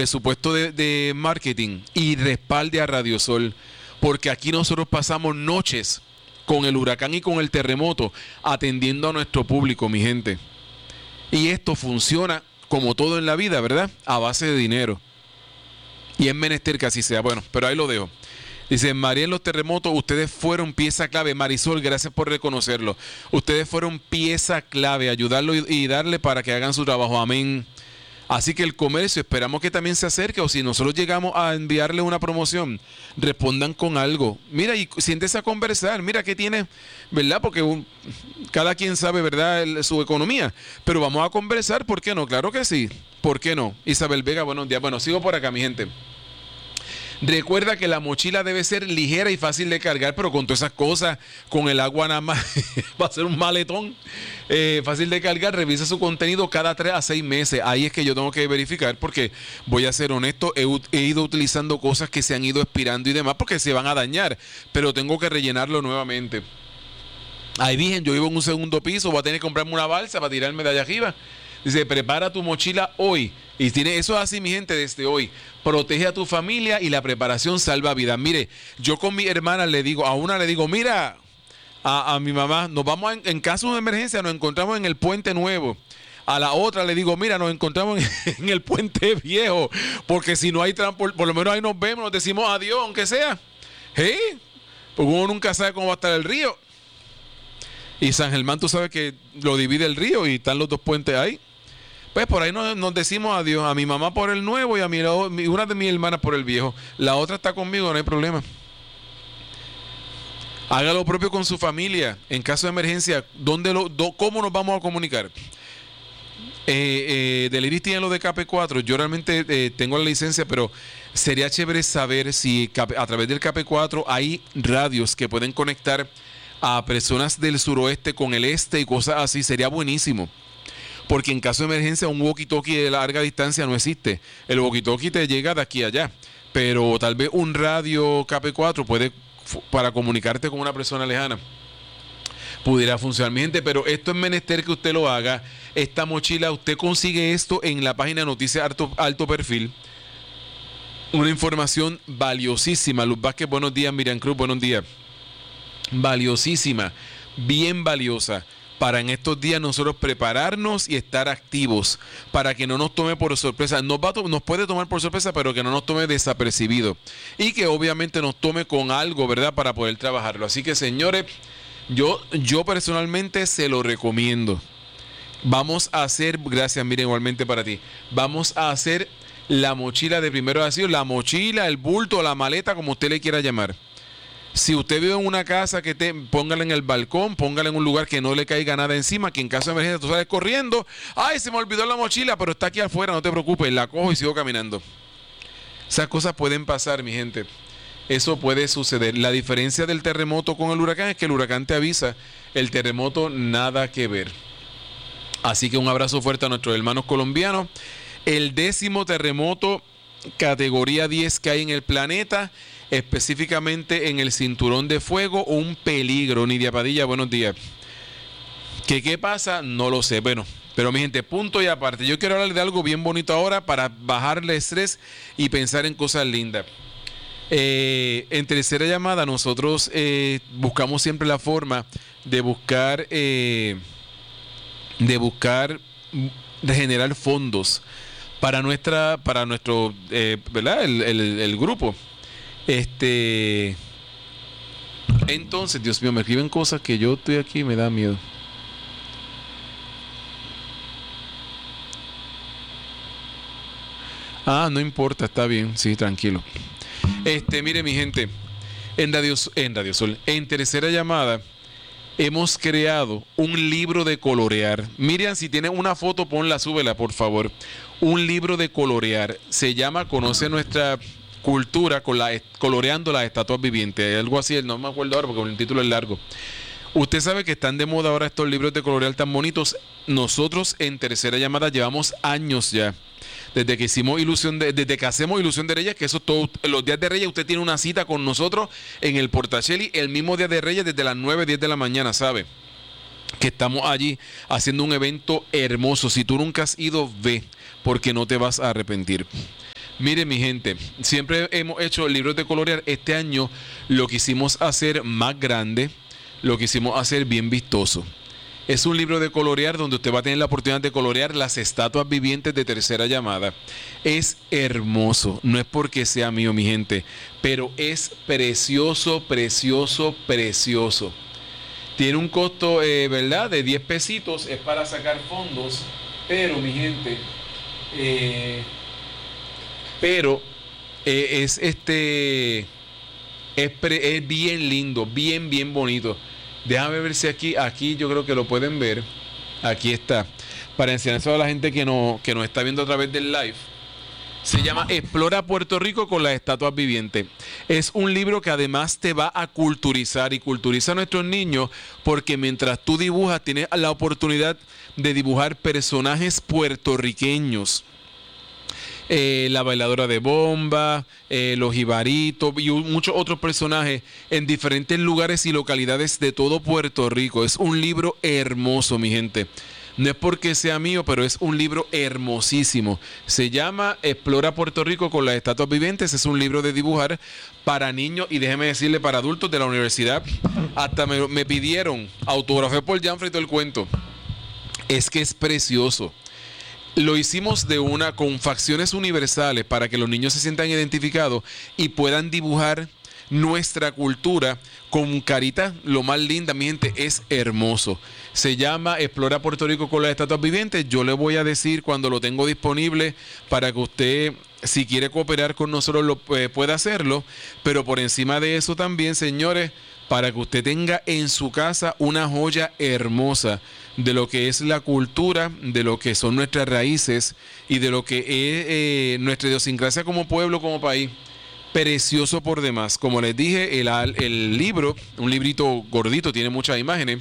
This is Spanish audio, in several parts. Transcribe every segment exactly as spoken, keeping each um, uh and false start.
presupuesto de, de marketing y respalde a Radio Sol, porque aquí nosotros pasamos noches con el huracán y con el terremoto atendiendo a nuestro público, mi gente. Y esto funciona como todo en la vida, ¿verdad? A base de dinero. Y es menester que así sea. Bueno, pero ahí lo dejo. Dice, María, en los terremotos, ustedes fueron pieza clave. Marisol, gracias por reconocerlo. Ustedes fueron pieza clave, ayudarlo y, y darle para que hagan su trabajo. Amén. Así que el comercio, esperamos que también se acerque, o si nosotros llegamos a enviarle una promoción, respondan con algo. Mira, y siéntese a conversar. Mira qué tiene, ¿verdad? Porque un, cada quien sabe, ¿verdad?, el, su economía. Pero vamos a conversar, ¿por qué no? Claro que sí. ¿Por qué no? Isabel Vega, buenos días. Bueno, sigo por acá, mi gente. Recuerda que la mochila debe ser ligera y fácil de cargar, pero con todas esas cosas, con el agua nada más, va a ser un maletón. Eh, fácil de cargar, revisa su contenido cada tres a seis meses. Ahí es que yo tengo que verificar, porque voy a ser honesto, he, he ido utilizando cosas que se han ido expirando y demás, porque se van a dañar, pero tengo que rellenarlo nuevamente. Ahí dije, yo vivo en un segundo piso, voy a tener que comprarme una balsa para tirarme de allá arriba. Dice, prepara tu mochila hoy. Y tiene eso así, mi gente, desde hoy. Protege a tu familia y la preparación salva vidas. Mire, yo con mi hermana le digo, a una le digo, mira, a, a mi mamá, nos vamos en, en caso de emergencia, nos encontramos en el Puente Nuevo. A la otra le digo, mira, nos encontramos en, en el Puente Viejo, porque si no hay transporte, por lo menos ahí nos vemos, nos decimos adiós, aunque sea. ¿Eh? Porque uno nunca sabe cómo va a estar el río. Y San Germán, tú sabes que lo divide el río y están los dos puentes ahí. Pues por ahí nos, nos decimos adiós. A mi mamá por el nuevo y a mi, una de mis hermanas por el viejo. La otra está conmigo, no hay problema. Haga lo propio con su familia. En caso de emergencia, ¿dónde lo, do, ¿cómo nos vamos a comunicar? Eh, eh, Deliris tiene lo de K P cuatro. Yo realmente eh, tengo la licencia, pero sería chévere saber si a través del K P cuatro hay radios que pueden conectar a personas del suroeste con el este y cosas así. Sería buenísimo. Porque en caso de emergencia un walkie-talkie de larga distancia no existe. El walkie-talkie te llega de aquí a allá. Pero tal vez un radio K P cuatro puede, para comunicarte con una persona lejana, pudiera funcionar, mi gente. Pero esto es menester que usted lo haga. Esta mochila, usted consigue esto en la página de Noticias Alto, Alto Perfil. Una información valiosísima. Luz Vázquez, buenos días. Miriam Cruz, buenos días. Valiosísima, bien valiosa. Para en estos días nosotros prepararnos y estar activos, para que no nos tome por sorpresa. Nos, va a to- nos puede tomar por sorpresa, pero que no nos tome desapercibido. Y que obviamente nos tome con algo, ¿verdad?, para poder trabajarlo. Así que, señores, yo, yo personalmente se lo recomiendo. Vamos a hacer, gracias, miren, igualmente para ti. Vamos a hacer la mochila de primero auxilio, la mochila, el bulto, la maleta, como usted le quiera llamar. Si usted vive en una casa, que te, póngala en el balcón, póngala en un lugar que no le caiga nada encima, que en caso de emergencia tú sales corriendo. Ay, se me olvidó la mochila, pero está aquí afuera, no te preocupes, la cojo y sigo caminando. Esas cosas pueden pasar, mi gente. Eso puede suceder. La diferencia del terremoto con el huracán es que el huracán te avisa, el terremoto nada que ver. Así que un abrazo fuerte a nuestros hermanos colombianos. El décimo terremoto categoría diez que hay en el planeta, específicamente en el cinturón de fuego, un peligro. Nidia Padilla, buenos días. ¿Qué, qué pasa? No lo sé. Bueno, pero mi gente, punto y aparte. Yo quiero hablar de algo bien bonito ahora para bajarle estrés y pensar en cosas lindas. Eh, en tercera llamada nosotros eh, buscamos siempre la forma de buscar eh, de buscar de generar fondos para nuestra para nuestro eh, ¿verdad? El, el, el grupo. Este, entonces, Dios mío, me escriben cosas que yo estoy aquí y me da miedo. Ah, no importa, está bien, sí, tranquilo. Este, mire, mi gente, en Radio, en Radio Sol, en tercera llamada, hemos creado un libro de colorear. Miriam, si tienes una foto, ponla, súbela, por favor. Un libro de colorear. Se llama Conoce Nuestra Cultura con la, coloreando las estatuas vivientes. Algo así, no me acuerdo ahora porque el título es largo. Usted sabe que están de moda ahora estos libros de colorear tan bonitos. Nosotros en tercera llamada llevamos años ya. Desde que hicimos ilusión de, desde que hacemos Ilusión de Reyes, que eso todo, los días de Reyes usted tiene una cita con nosotros en el Portacheli el mismo día de Reyes desde las nueve, diez de la mañana, ¿sabe? Que estamos allí haciendo un evento hermoso. Si tú nunca has ido, ve, porque no te vas a arrepentir. Mire, mi gente, siempre hemos hecho libros de colorear. Este año lo quisimos hacer más grande, lo quisimos hacer bien vistoso. Es un libro de colorear donde usted va a tener la oportunidad de colorear las estatuas vivientes de Tercera Llamada. Es hermoso, no es porque sea mío, mi gente, pero es precioso, precioso, precioso. Tiene un costo, eh, ¿verdad?, de diez pesitos, es para sacar fondos, pero, mi gente, eh, pero eh, es este, es, pre, es bien lindo, bien, bien bonito. Déjame ver si aquí, aquí yo creo que lo pueden ver. Aquí está. Para enseñárselo a la gente que, no, que nos está viendo a través del live. Se llama Explora Puerto Rico con las estatuas vivientes. Es un libro que además te va a culturizar y culturiza a nuestros niños, porque mientras tú dibujas tienes la oportunidad de dibujar personajes puertorriqueños. Eh, la bailadora de bomba, eh, los jibaritos y muchos otros personajes en diferentes lugares y localidades de todo Puerto Rico. Es un libro hermoso, mi gente. No es porque sea mío, pero es un libro hermosísimo. Se llama Explora Puerto Rico con las estatuas vivientes. Es un libro de dibujar para niños y déjeme decirle para adultos de la universidad. Hasta me, me pidieron autografé por Janfra y todo el cuento. Es que es precioso. Lo hicimos de una con facciones universales para que los niños se sientan identificados y puedan dibujar nuestra cultura con caritas lo más linda, mi gente. Es hermoso. Se llama Explora Puerto Rico con las estatuas vivientes. Yo le voy a decir cuando lo tengo disponible para que usted, si quiere cooperar con nosotros, lo eh, pueda hacerlo. Pero por encima de eso también, señores, para que usted tenga en su casa una joya hermosa de lo que es la cultura, de lo que son nuestras raíces y de lo que es eh, nuestra idiosincrasia como pueblo, como país. Precioso por demás. Como les dije, el, el libro, un librito gordito, tiene muchas imágenes.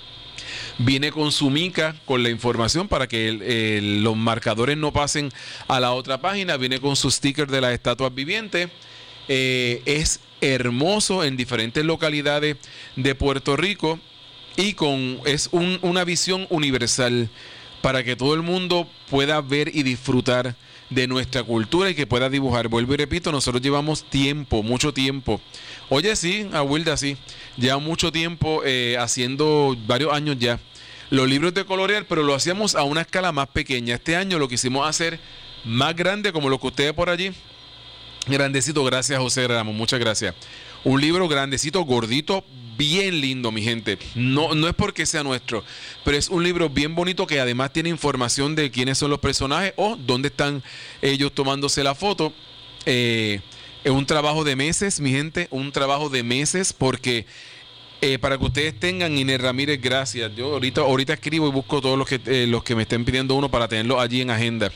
Viene con su mica, con la información para que el, el, los marcadores no pasen a la otra página. Viene con su sticker de las estatuas vivientes. Eh, es hermoso en diferentes localidades de Puerto Rico y con es un, una visión universal para que todo el mundo pueda ver y disfrutar de nuestra cultura y que pueda dibujar. Vuelvo y repito, nosotros llevamos tiempo, mucho tiempo. Oye, sí, a Wilda, sí, lleva mucho tiempo eh, haciendo varios años ya los libros de colorear, pero lo hacíamos a una escala más pequeña. Este año lo quisimos hacer más grande, como lo que usted ve por allí. Grandecito, gracias José Ramos, muchas gracias. Un libro grandecito, gordito, bien lindo, mi gente. No, no es porque sea nuestro, pero es un libro bien bonito que además tiene información de quiénes son los personajes o dónde están ellos tomándose la foto. Eh, es un trabajo de meses, mi gente, un trabajo de meses porque eh, para que ustedes tengan, Inés Ramírez, gracias. Yo ahorita, ahorita escribo y busco todos los que, eh, los que me estén pidiendo uno para tenerlo allí en agenda.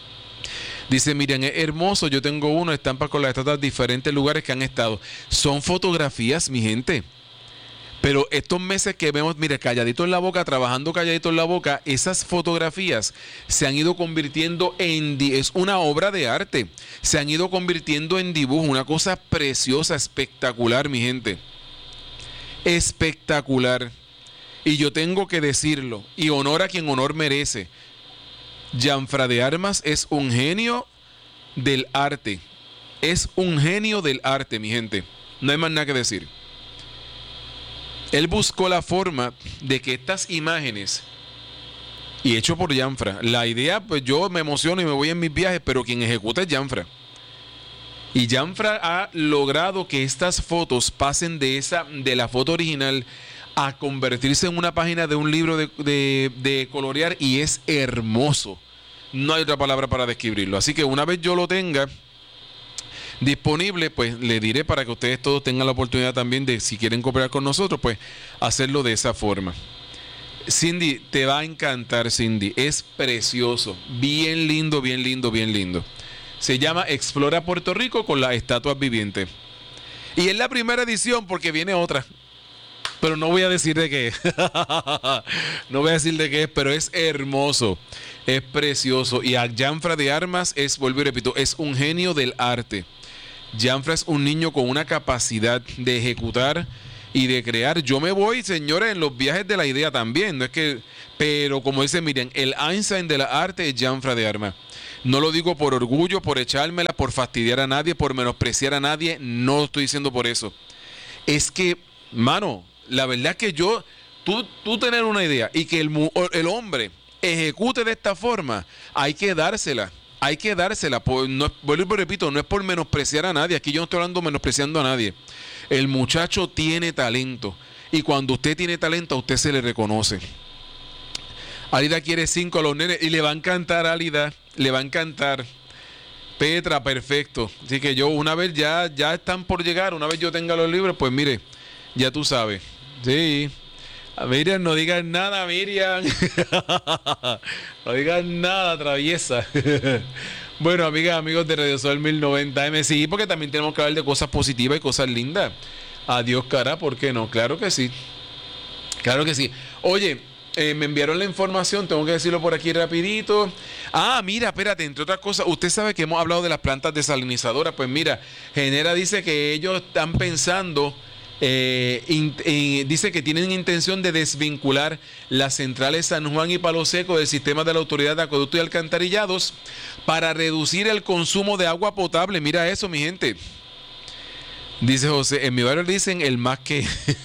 Dice, miren, es hermoso, yo tengo uno, estampas con las estatuas de diferentes lugares que han estado. Son fotografías, mi gente. Pero estos meses que vemos, mire, calladito en la boca, trabajando calladito en la boca, esas fotografías se han ido convirtiendo en, es una obra de arte. Se han ido convirtiendo en dibujo, una cosa preciosa, espectacular, mi gente. Espectacular. Y yo tengo que decirlo, y honor a quien honor merece. Janfra de Armas es un genio del arte. Es un genio del arte, mi gente. No hay más nada que decir. Él buscó la forma de que estas imágenes, y hecho por Janfra, la idea, pues yo me emociono y me voy en mis viajes, pero quien ejecuta es Janfra. Y Janfra ha logrado que estas fotos pasen de esa, de la foto original a convertirse en una página de un libro de, de, de colorear, y es hermoso. No hay otra palabra para describirlo. Así que una vez yo lo tenga disponible, pues le diré para que ustedes todos tengan la oportunidad también de, si quieren cooperar con nosotros, pues hacerlo de esa forma. Cindy, te va a encantar, Cindy. Es precioso. Bien lindo, bien lindo, bien lindo. Se llama Explora Puerto Rico con las estatuas vivientes. Y es la primera edición porque viene otra. Pero no voy a decir de qué es. No voy a decir de qué es, pero es hermoso. Es precioso. Y a Janfra de Armas es, vuelvo y repito, es un genio del arte. Janfra es un niño con una capacidad de ejecutar y de crear. Yo me voy, señores, en los viajes de la idea también. No es que, pero como dice, miren, el Einstein de la arte es Janfra de Armas. No lo digo por orgullo, por echármela, por fastidiar a nadie, por menospreciar a nadie. No lo estoy diciendo por eso. Es que, mano, la verdad es que yo, tú, tú tener una idea y que el, el hombre ejecute de esta forma, hay que dársela. Hay que dársela. Por, no, vuelvo y repito, no es por menospreciar a nadie. Aquí yo no estoy hablando menospreciando a nadie. El muchacho tiene talento. Y cuando usted tiene talento, a usted se le reconoce. Alida quiere cinco a los nenes y le va a encantar a Alida. Le va a encantar. Petra, perfecto. Así que yo una vez ya, ya están por llegar. Una vez yo tenga los libros, pues mire, ya tú sabes. Sí. A Miriam, no digas nada, Miriam. No digas nada, traviesa. Bueno, amigas, amigos de Radio Sol mil noventa eme, sí, porque también tenemos que hablar de cosas positivas y cosas lindas. Adiós, cara, ¿por qué no? Claro que sí. Claro que sí. Oye, eh, me enviaron la información, tengo que decirlo por aquí rapidito. Ah, mira, espérate, entre otras cosas, usted sabe que hemos hablado de las plantas desalinizadoras. Pues mira, Genera dice que ellos están pensando... Eh, in, eh, dice que tienen intención de desvincular las centrales San Juan y Palo Seco del sistema de la Autoridad de Acueductos y Alcantarillados para reducir el consumo de agua potable. Mira eso, mi gente. Dice José, en mi barrio dicen el más que...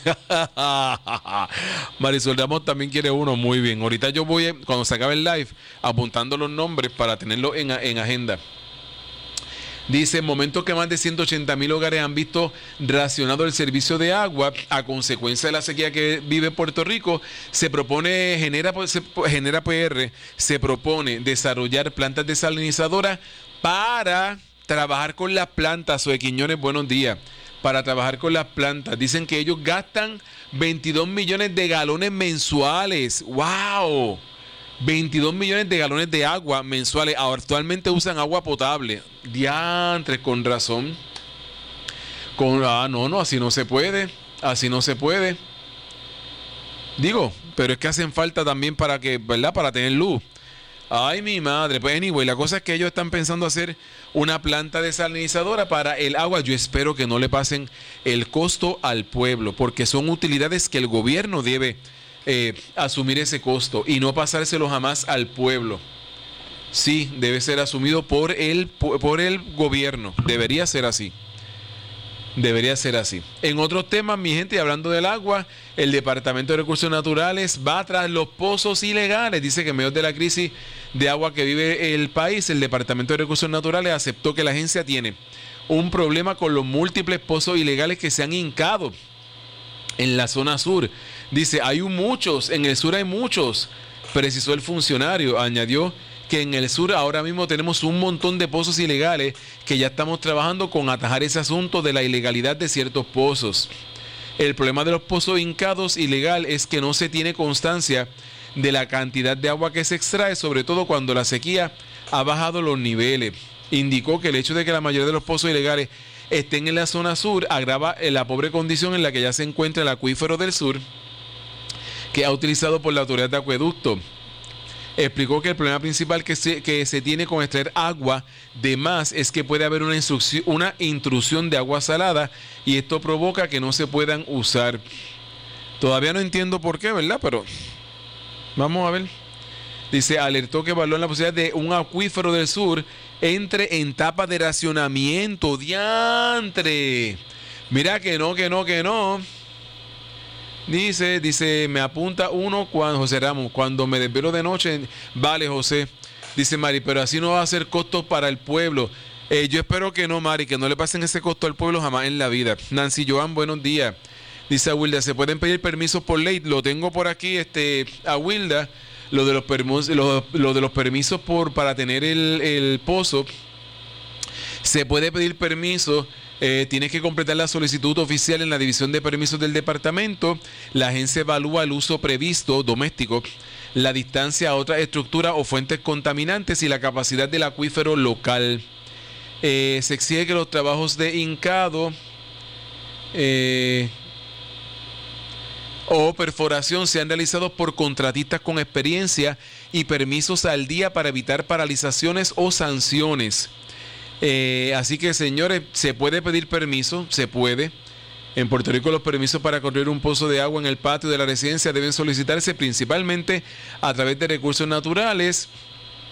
Marisol Ramos también quiere uno, muy bien. Ahorita yo voy, cuando se acabe el live, apuntando los nombres para tenerlo en, en agenda. Dice, en momentos que más de ciento ochenta mil hogares han visto racionado el servicio de agua a consecuencia de la sequía que vive Puerto Rico, se propone, genera, se, genera P R, se propone desarrollar plantas desalinizadoras para trabajar con las plantas. Soy Quiñones, buenos días. Para trabajar con las plantas. Dicen que ellos gastan veintidós millones de galones mensuales. ¡Wow! veintidós millones de galones de agua mensuales. Ahora, actualmente usan agua potable. Diantres, con razón. Con, ah, no, no, así no se puede. Así no se puede. Digo, pero es que hacen falta también para que, ¿verdad? Para tener luz. Ay, mi madre. Pues, anyway, la cosa es que ellos están pensando hacer una planta desalinizadora para el agua. Yo espero que no le pasen el costo al pueblo, porque son utilidades que el gobierno debe Eh, asumir ese costo y no pasárselo jamás al pueblo. Sí, debe ser asumido por el, por el gobierno. Debería ser así. Debería ser así. En otros temas, mi gente, hablando del agua, el Departamento de Recursos Naturales va tras los pozos ilegales. Dice que en medio de la crisis de agua que vive el país, el Departamento de Recursos Naturales aceptó que la agencia tiene un problema con los múltiples pozos ilegales que se han hincado en la zona sur. Dice, hay muchos, en el sur hay muchos, precisó el funcionario. Añadió que en el sur ahora mismo tenemos un montón de pozos ilegales que ya estamos trabajando con atajar ese asunto de la ilegalidad de ciertos pozos. El problema de los pozos hincados ilegal es que no se tiene constancia de la cantidad de agua que se extrae, sobre todo cuando la sequía ha bajado los niveles. Indicó que el hecho de que la mayoría de los pozos ilegales estén en la zona sur agrava la pobre condición en la que ya se encuentra el acuífero del sur, que ha utilizado por la Autoridad de Acueducto. Explicó que el problema principal que se, que se tiene con extraer agua de más es que puede haber una, una intrusión de agua salada y esto provoca que no se puedan usar. Todavía no entiendo por qué, ¿verdad? Pero vamos a ver. Dice, alertó que evaluó la posibilidad de un acuífero del sur entre en etapa de racionamiento. ¡Diantre! Mira que no, que no, que no. Dice, dice, me apunta uno cuando, José Ramos, cuando me desvelo de noche. Vale, José. Dice Mari, pero así no va a ser costo para el pueblo. Eh, yo espero que no, Mari, que no le pasen ese costo al pueblo jamás en la vida. Nancy Joan, buenos días. Dice a Wilda, ¿se pueden pedir permisos por ley? Lo tengo por aquí, este, a Wilda, lo de los permisos, lo, lo de los permisos por, para tener el, el pozo. Se puede pedir permiso. Eh, tienes que completar la solicitud oficial en la división de permisos del departamento. La agencia evalúa el uso previsto doméstico, la distancia a otras estructuras o fuentes contaminantes y la capacidad del acuífero local. Eh, se exige que los trabajos de hincado eh, o perforación sean realizados por contratistas con experiencia y permisos al día para evitar paralizaciones o sanciones. Eh, así que, señores, se puede pedir permiso, se puede. En Puerto Rico los permisos para construir un pozo de agua en el patio de la residencia deben solicitarse principalmente a través de recursos naturales.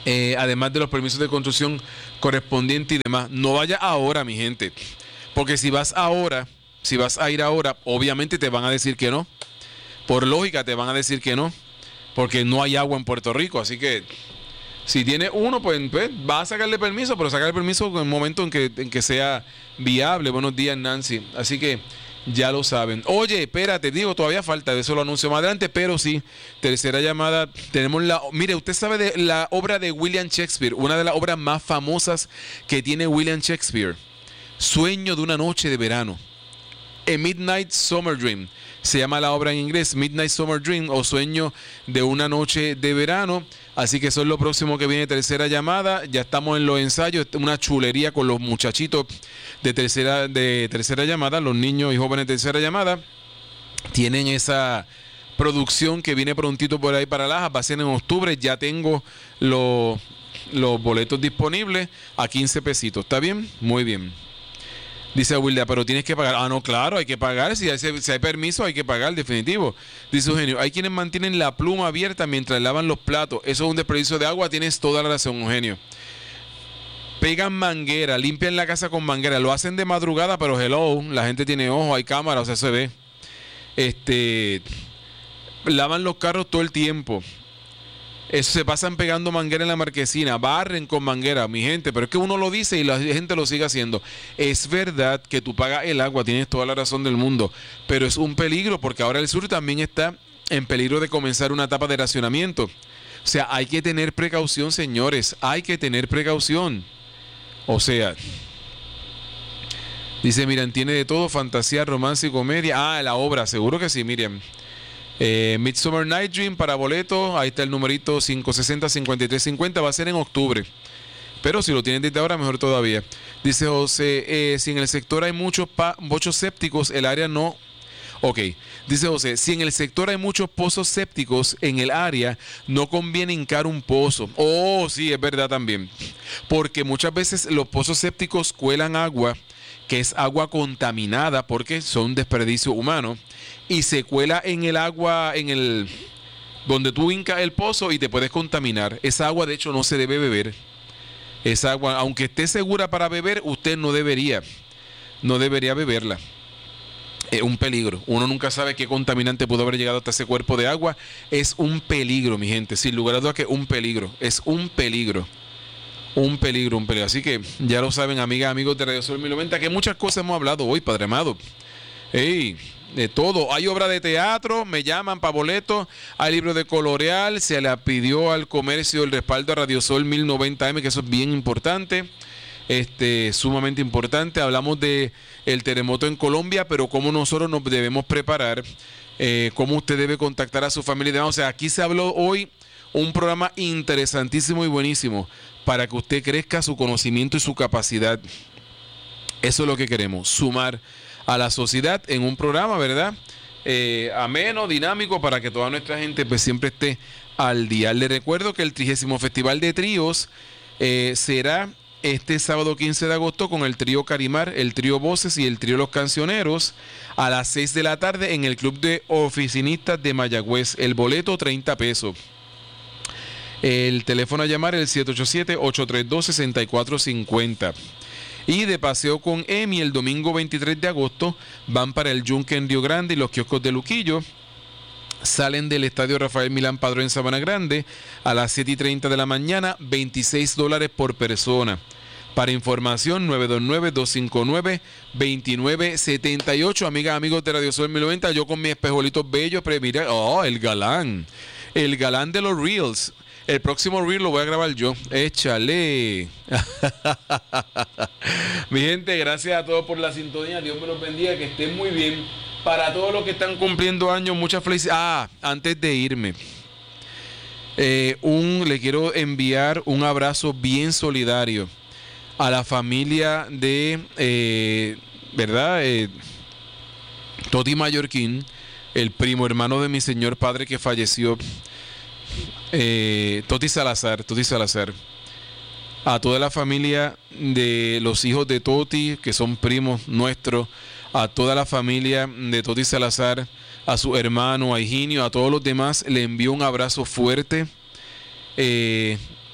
Eh, además de los permisos de construcción correspondientes y demás. No vaya ahora, mi gente, porque si vas ahora, si vas a ir ahora, obviamente te van a decir que no. Por lógica te van a decir que no, porque no hay agua en Puerto Rico. Así que si tiene uno, pues, pues va a sacarle permiso, pero sacar el permiso en el momento en que, en que sea viable. Buenos días, Nancy. Así que ya lo saben. Oye, espérate, digo, todavía falta, de eso lo anuncio más adelante, pero sí, tercera llamada, tenemos la... Mire, usted sabe de la obra de William Shakespeare, una de las obras más famosas que tiene William Shakespeare, Sueño de una noche de verano. A Midnight Summer Dream, se llama la obra en inglés, Midnight Summer Dream o Sueño de una noche de verano. Así que eso es lo próximo que viene, tercera llamada. Ya estamos en los ensayos, una chulería con los muchachitos de tercera, de tercera llamada, los niños y jóvenes de tercera llamada. Tienen esa producción que viene prontito por ahí para Lajas, va a ser en octubre. Ya tengo los, los boletos disponibles a quince pesitos. ¿Está bien? Muy bien. Dice Wilda, pero tienes que pagar. Ah, no, claro, hay que pagar. Si hay, si hay permiso, hay que pagar, definitivo. Dice Eugenio, hay quienes mantienen la pluma abierta mientras lavan los platos. Eso es un desperdicio de agua. Tienes toda la razón, Eugenio. Pegan manguera, limpian la casa con manguera. Lo hacen de madrugada, pero hello, la gente tiene ojo, hay cámara, o sea, se ve. Este, lavan los carros todo el tiempo. Eso, se pasan pegando manguera en la marquesina, barren con manguera, mi gente, pero es que uno lo dice y la gente lo sigue haciendo. Es verdad que tú pagas el agua, tienes toda la razón del mundo, pero es un peligro porque ahora el sur también está en peligro de comenzar una etapa de racionamiento. O sea, hay que tener precaución, señores, hay que tener precaución. O sea, dice Miriam, tiene de todo, fantasía, romance y comedia. Ah, la obra, seguro que sí, Miriam. Eh, Midsummer Night Dream para boletos, ahí está el numerito cinco sesenta, cincuenta y tres cincuenta, va a ser en octubre, pero si lo tienen desde ahora mejor todavía. Dice José, eh, si en el sector hay muchos muchos sépticos, el área no... Ok, dice José, si en el sector hay muchos pozos sépticos en el área, no conviene hincar un pozo. Oh, sí, es verdad también, porque muchas veces los pozos sépticos cuelan agua, que es agua contaminada, porque son desperdicio humano, y se cuela en el agua, en el donde tú hincas el pozo y te puedes contaminar. Esa agua de hecho no se debe beber. Esa agua, aunque esté segura para beber, usted no debería, no debería beberla. Es un peligro. Uno nunca sabe qué contaminante pudo haber llegado hasta ese cuerpo de agua. Es un peligro, mi gente. Sin lugar a dudas que un peligro. Es un peligro. Un peligro, un peligro. Así que ya lo saben, amigas, amigos de Radio Sol mil noventa, que muchas cosas hemos hablado hoy, Padre amado. Ey, de todo. Hay obra de teatro, me llaman para boletos, hay libro de colorear, se le pidió al comercio el respaldo a Radio Sol mil noventa eme, que eso es bien importante, este, sumamente importante. Hablamos de el terremoto en Colombia, pero cómo nosotros nos debemos preparar, eh, cómo usted debe contactar a su familia y demás. O sea, aquí se habló hoy un programa interesantísimo y buenísimo para que usted crezca su conocimiento y su capacidad. Eso es lo que queremos, sumar a la sociedad en un programa, ¿verdad? Eh, ameno, dinámico, para que toda nuestra gente pues siempre esté al día. Le recuerdo que el trigésimo Festival de Tríos eh, será este sábado quince de agosto con el trío Carimar, el trío Voces y el trío Los Cancioneros a las seis de la tarde en el Club de Oficinistas de Mayagüez. El boleto treinta pesos. El teléfono a llamar es el siete ocho siete, ocho tres dos, seis cuatro cinco cero. Y de paseo con Emi el domingo veintitrés de agosto van para el Yunque en Río Grande y los kioscos de Luquillo. Salen del estadio Rafael Milán Padrón en Sabana Grande a las siete y treinta de la mañana, veintiséis dólares por persona. Para información, nueve dos nueve, dos cinco nueve, dos nueve siete ocho. Amigas, amigos de Radio Sol mil noventa, yo con mis espejuelitos bellos, pero mira, oh, el galán, el galán de los Reels. El próximo reel lo voy a grabar yo. Échale. Mi gente, gracias a todos por la sintonía. Dios me los bendiga, que estén muy bien. Para todos los que están cumpliendo años, muchas felicidades. Ah, antes de irme, eh, un, le quiero enviar un abrazo bien solidario a la familia de, eh, ¿verdad? Eh, Toti Mallorquín, el primo hermano de mi señor padre que falleció. Eh, Toti Salazar, Toti Salazar, a toda la familia de los hijos de Toti, que son primos nuestros, a toda la familia de Toti Salazar, a su hermano, a Higinio, a todos los demás, le envío un abrazo fuerte. Eh,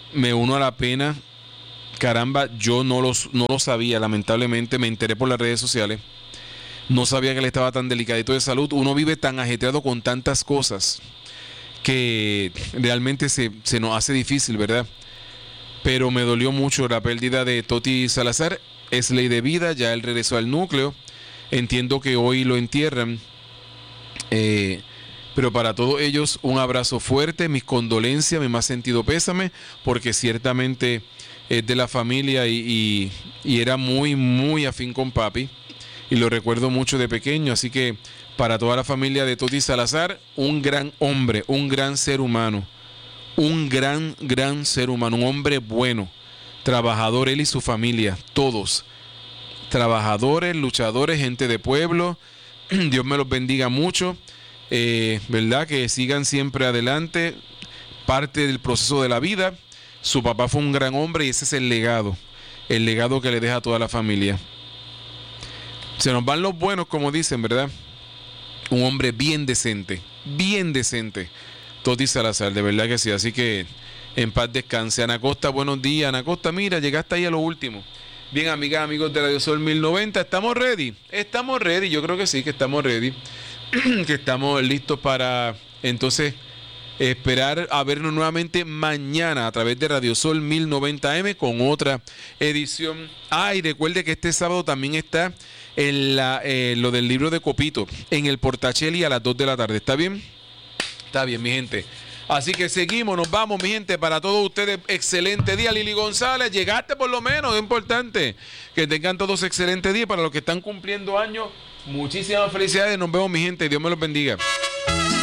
me uno a la pena. Caramba, yo no, los, no lo sabía, lamentablemente, me enteré por las redes sociales. No sabía que él estaba tan delicadito de salud. Uno vive tan ajetreado con tantas cosas que realmente se, se nos hace difícil, ¿verdad? Pero me dolió mucho la pérdida de Toti Salazar. Es ley de vida, ya él regresó al núcleo. Entiendo que hoy lo entierran. Eh, pero para todos ellos, un abrazo fuerte, mis condolencias, mi más sentido pésame, porque ciertamente es de la familia y, y, y era muy, muy afín con papi. Y lo recuerdo mucho de pequeño. Así que para toda la familia de Toti Salazar, un gran hombre, un gran ser humano. Un gran, gran ser humano, un hombre bueno, trabajador, él y su familia, todos. Trabajadores, luchadores, gente de pueblo. Dios me los bendiga mucho. Eh, ¿verdad? Que sigan siempre adelante. Parte del proceso de la vida. Su papá fue un gran hombre y ese es el legado. El legado que le deja a toda la familia. Se nos van los buenos, como dicen, ¿verdad? Un hombre bien decente. Bien decente. Toti Salazar, de verdad que sí. Así que en paz descanse. Ana Costa, buenos días. Ana Costa, mira, llegaste ahí a lo último. Bien, amigas, amigos de Radio Sol mil noventa, ¿estamos ready? Estamos ready, yo creo que sí, que estamos ready. Que estamos listos para entonces esperar a vernos nuevamente mañana a través de Radio Sol mil noventa eme con otra edición. Ah, y recuerde que este sábado también está en la, eh, lo del libro de Copito en el Portacheli a las dos de la tarde. ¿Está bien? Está bien, mi gente. Así que seguimos, nos vamos, mi gente. Para todos ustedes, excelente día. Lili González, llegaste por lo menos, es importante. Que tengan todos excelente día. Para los que están cumpliendo años, muchísimas felicidades. Nos vemos, mi gente. Dios me los bendiga.